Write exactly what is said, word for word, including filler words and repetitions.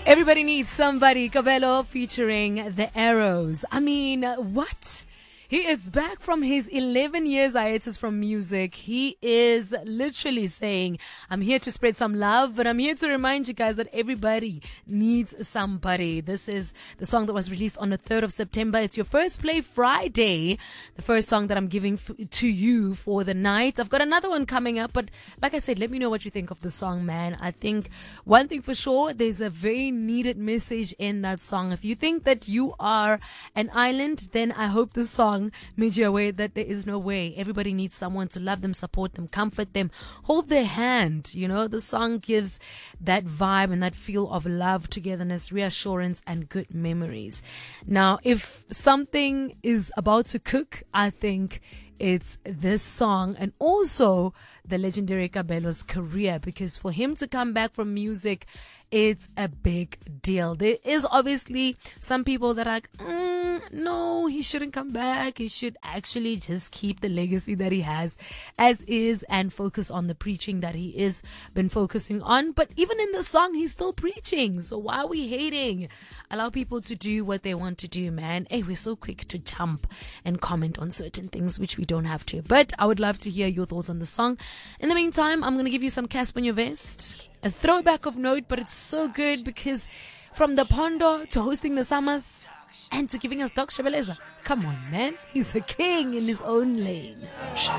Everybody Needs Somebody, Kabelo featuring The Arrows. I mean, what? He is back from his eleven years hiatus from music. He is literally saying, I'm here to spread some love, but I'm here to remind you guys that everybody needs somebody. This is the song that was released on the third of September. It's your first play Friday, the first song that I'm giving f- to you for the night. I've got another one coming up, but like I said, let me know what you think of the song, man. I think one thing for sure, there's a very needed message in that song. If you think that you are an island, then I hope the song made you aware that there is no way. Everybody needs someone to love them, support them, comfort them, hold their hand. You know, the song gives that vibe and that feel of love, togetherness, reassurance, and good memories. Now, if something is about to cook, I think it's this song and also the legendary Kabelo's career, because for him to come back from music, it's a big deal. There is obviously some people that are like, mm, no, he shouldn't come back. He should actually just keep the legacy that he has as is and focus on the preaching that he is been focusing on. But even in the song, he's still preaching. So why are we hating? Allow people to do what they want to do, man. Hey, we're so quick to jump and comment on certain things, which we don't have to. But I would love to hear your thoughts on the song. In the meantime, I'm going to give you some Casper on your vest. A throwback of note, but it's so good because from the Pondo to hosting the Summers and to giving us Doc Shebeleza. Come on, man. He's a king in his own lane.